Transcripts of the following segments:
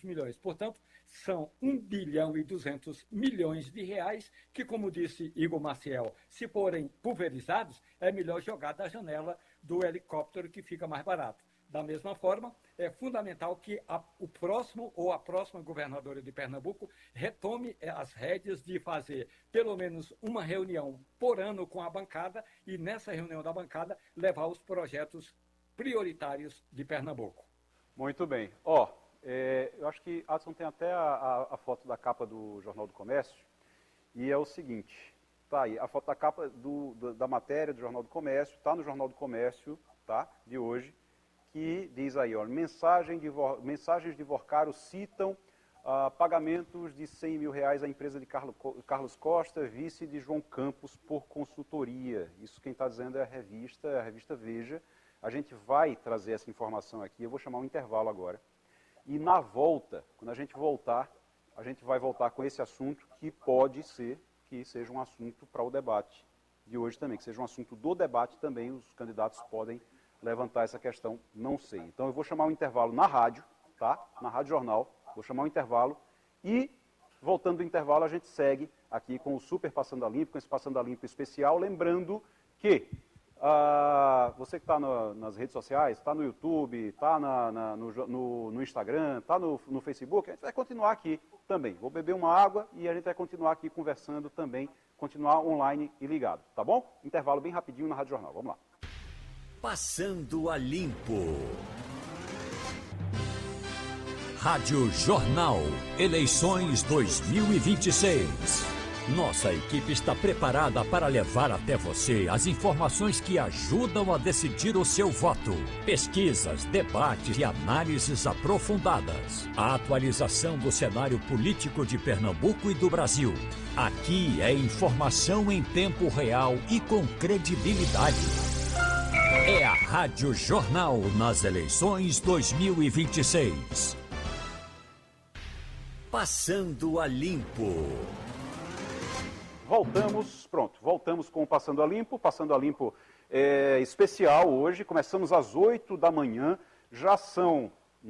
milhões. Portanto, são 1,2 bilhão de reais que, como disse Igor Maciel, se forem pulverizados, é melhor jogar da janela do helicóptero que fica mais barato. Da mesma forma, é fundamental que o próximo ou a próxima governadora de Pernambuco retome as rédeas de fazer pelo menos uma reunião por ano com a bancada e, nessa reunião da bancada, levar os projetos prioritários de Pernambuco. Muito bem. Eu acho que Adson tem até a foto da capa do Jornal do Comércio, e é o seguinte, tá aí, a foto da capa da matéria do Jornal do Comércio, está no Jornal do Comércio, tá, de hoje, que diz aí, ó, mensagens de Vorcaro citam pagamentos de R$100 mil à empresa de Carlos Costa, vice de João Campos, por consultoria. Isso quem está dizendo é a revista Veja. A gente vai trazer essa informação aqui, eu vou chamar um intervalo agora. E na volta, quando a gente voltar, a gente vai voltar com esse assunto que pode ser que seja um assunto para o debate de hoje também, que seja um assunto do debate também, os candidatos podem levantar essa questão, não sei. Então eu vou chamar um intervalo na rádio, tá? Na Rádio Jornal, vou chamar um intervalo e, voltando do intervalo, a gente segue aqui com o Super Passando a Limpo, com esse Passando a Limpo especial, lembrando que você que está nas redes sociais, está no YouTube, está no Instagram, está no Facebook, a gente vai continuar aqui também. Vou beber uma água e a gente vai continuar aqui conversando também, continuar online e ligado, tá bom? Intervalo bem rapidinho na Rádio Jornal, vamos lá. Passando a Limpo. Rádio Jornal, eleições 2026. Nossa equipe está preparada para levar até você as informações que ajudam a decidir o seu voto. Pesquisas, debates e análises aprofundadas. A atualização do cenário político de Pernambuco e do Brasil. Aqui é informação em tempo real e com credibilidade. É a Rádio Jornal nas eleições 2026. Passando a Limpo. Voltamos com o Passando a Limpo. Passando a Limpo especial hoje. Começamos às 8 da manhã, já são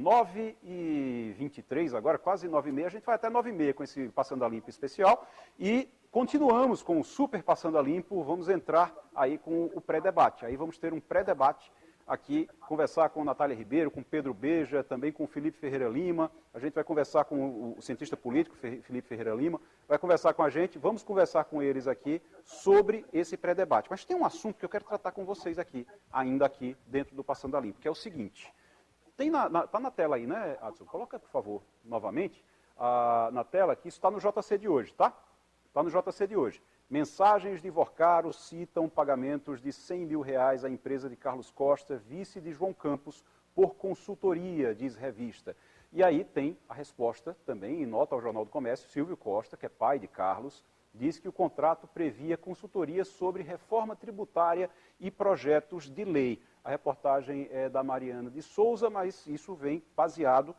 9h23 agora, quase 9h30. A gente vai até 9h30 com esse Passando a Limpo especial. E continuamos com o Super Passando a Limpo. Vamos entrar aí com o pré-debate. Aí vamos ter um pré-debate aqui, conversar com Natália Ribeiro, com Pedro Beja, também com Felipe Ferreira Lima. A gente vai conversar com o cientista político Felipe Ferreira Lima, vai conversar com a gente, vamos conversar com eles aqui sobre esse pré-debate. Mas tem um assunto que eu quero tratar com vocês aqui, ainda aqui dentro do Passando a Limpo, que é o seguinte. Tá na tela aí, né, Adson? Coloca, por favor, novamente, na tela, que isso está no JC de hoje, tá? Está no JC de hoje. Mensagens de Vorcaro citam pagamentos de R$100 mil à empresa de Carlos Costa, vice de João Campos, por consultoria, diz revista. E aí tem a resposta também, em nota ao Jornal do Comércio, Silvio Costa, que é pai de Carlos, diz que o contrato previa consultoria sobre reforma tributária e projetos de lei. A reportagem é da Mariana de Souza, mas isso vem baseado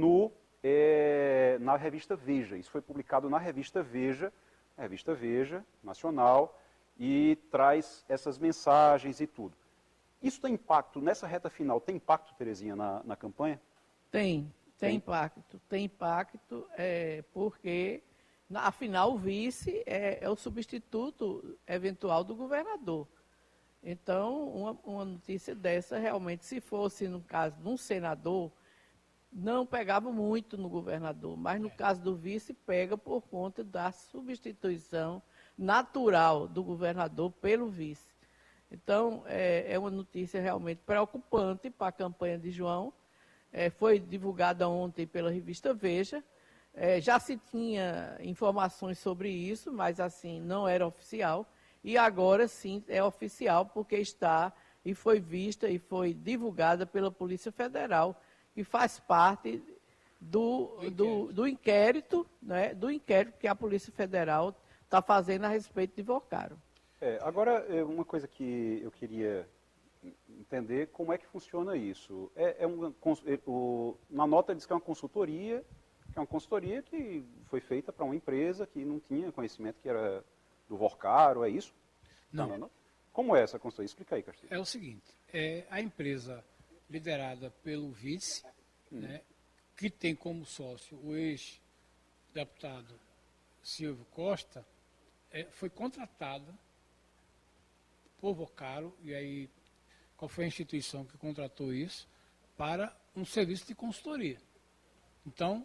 na revista Veja. Isso foi publicado na revista Veja, nacional, e traz essas mensagens e tudo. Isso tem impacto, nessa reta final, tem impacto, Terezinha, na campanha? Tem impacto. Tem impacto porque, afinal, o vice é o substituto eventual do governador. Então, uma notícia dessa, realmente, se fosse, no caso de um senador, não pegava muito no governador, mas no caso do vice, pega por conta da substituição natural do governador pelo vice. Então, é uma notícia realmente preocupante para a campanha de João. Foi divulgada ontem pela revista Veja. Já se tinha informações sobre isso, mas assim, não era oficial. E agora sim é oficial, porque está e foi vista e foi divulgada pela Polícia Federal, que faz parte do inquérito, né, do inquérito que a Polícia Federal está fazendo a respeito de Vorcaro. Agora, uma coisa que eu queria entender, como é que funciona isso? Na nota diz que é uma consultoria, que foi feita para uma empresa que não tinha conhecimento que era do Vorcaro, é isso? Não. Como é essa consultoria? Explica aí, Castilho. É o seguinte, a empresa liderada pelo vice, né, que tem como sócio o ex-deputado Silvio Costa, foi contratada por Vocaro, e aí qual foi a instituição que contratou isso, para um serviço de consultoria. Então,